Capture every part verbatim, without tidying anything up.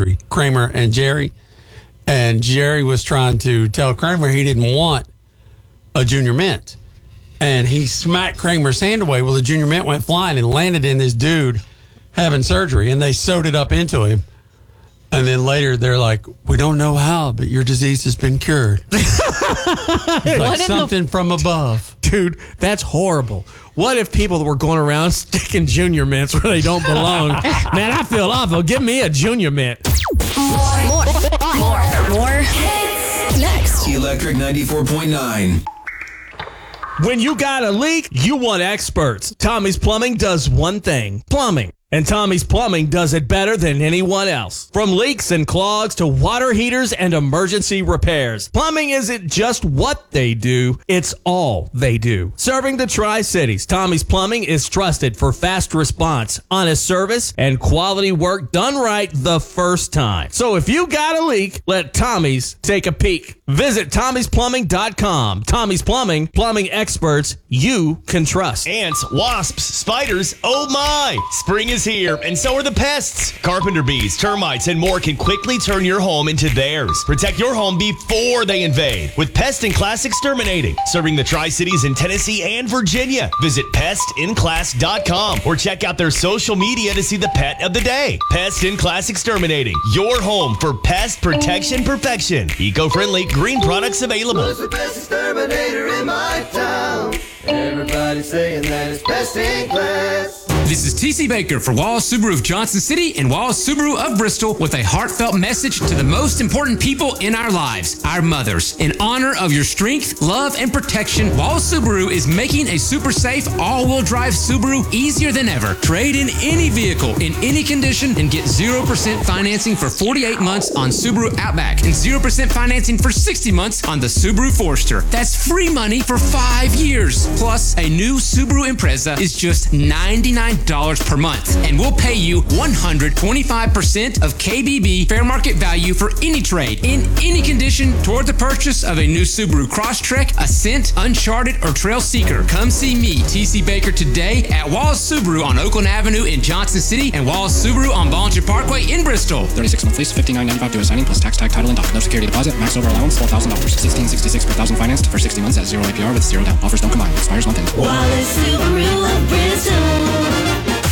surgery, Kramer and Jerry. And Jerry was trying to tell Kramer he didn't want a Junior Mint. And he smacked Kramer's hand away. Well, the Junior Mint went flying and landed in this dude having surgery. And they sewed it up into him. And then later they're like, we don't know how, but your disease has been cured. Like something the... from above. Dude, that's horrible. What if people were going around sticking Junior Mints where they don't belong? Man, I feel awful. Give me a Junior Mint. More, more, more, more. Next. Electric ninety-four point nine. When you got a leak, you want experts. Tommy's Plumbing does one thing, plumbing. And Tommy's Plumbing does it better than anyone else. From leaks and clogs to water heaters and emergency repairs. Plumbing isn't just what they do, it's all they do. Serving the Tri-Cities, Tommy's Plumbing is trusted for fast response, honest service, and quality work done right the first time. So if you got a leak, let Tommy's take a peek. Visit Tommy's Plumbing dot com. Tommy's Plumbing, plumbing experts you can trust. Ants, wasps, spiders, oh my! Spring is here, and so are the pests. Carpenter bees, termites, and more can quickly turn your home into theirs. Protect your home before they invade with Pest in Class Exterminating, serving the Tri-Cities in Tennessee and Virginia. Visit pest in class dot com or check out their social media to see the pet of the day. Pest in Class Exterminating, your home for pest protection perfection. Eco-friendly, green products available. Who's the best exterminator in my town? Everybody's saying that it's Pest in Class. This is T C Baker for Wallace Subaru of Johnson City and Wallace Subaru of Bristol with a heartfelt message to the most important people in our lives, our mothers. In honor of your strength, love, and protection, Wallace Subaru is making a super safe all-wheel drive Subaru easier than ever. Trade in any vehicle in any condition and get zero percent financing for forty-eight months on Subaru Outback and zero percent financing for sixty months on the Subaru Forester. That's free money for five years. Plus, a new Subaru Impreza is just ninety-nine dollars per month, and we'll pay you one hundred twenty-five percent of K B B fair market value for any trade in any condition toward the purchase of a new Subaru Crosstrek, Ascent, Uncharted, or Trail Seeker. Come see me, T C Baker, today at Wallace Subaru on Oakland Avenue in Johnson City and Wallace Subaru on Bollinger Parkway in Bristol. thirty-six month lease, fifty-nine ninety-five due assigning plus tax, tag, title, and doc. No security deposit. Max over allowance twelve thousand dollars. sixteen sixty-six per thousand financed for sixty months at zero A P R with zero down. Offers don't combine. Expires one thing. Wallace Subaru of Bristol.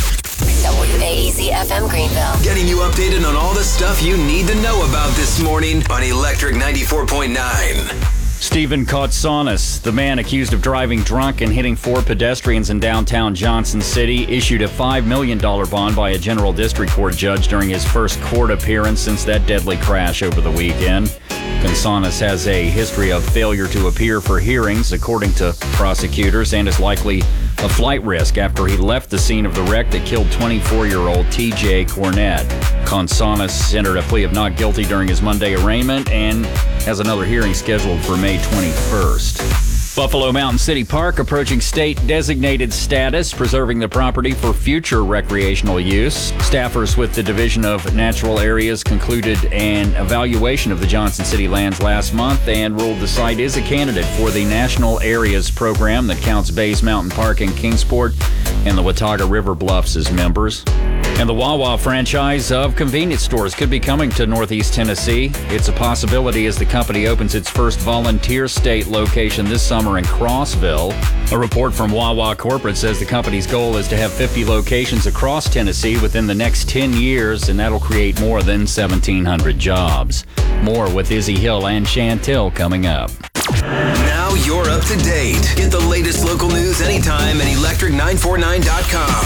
W A E Z F M Greenville. Getting you updated on all the stuff you need to know about this morning on Electric ninety-four point nine. Stephen Kotsanis, the man accused of driving drunk and hitting four pedestrians in downtown Johnson City, issued a five million dollars bond by a general district court judge during his first court appearance since that deadly crash over the weekend. Kotsanis has a history of failure to appear for hearings, according to prosecutors, and is likely a flight risk after he left the scene of the wreck that killed twenty-four-year-old T J Cornett. Kotsanis entered a plea of not guilty during his Monday arraignment and has another hearing scheduled for May twenty-first. Buffalo Mountain City Park approaching state-designated status, preserving the property for future recreational use. Staffers with the Division of Natural Areas concluded an evaluation of the Johnson City lands last month and ruled the site is a candidate for the National Areas program that counts Bays Mountain Park in Kingsport and the Watauga River Bluffs as members. And the Wawa franchise of convenience stores could be coming to Northeast Tennessee. It's a possibility as the company opens its first volunteer state location this summer in Crossville. A report from Wawa Corporate says the company's goal is to have fifty locations across Tennessee within the next ten years, and that'll create more than seventeen hundred jobs. More with Izzy Hill and Chantel coming up. Now you're up to date. Get the latest local news anytime at electric nine forty-nine dot com.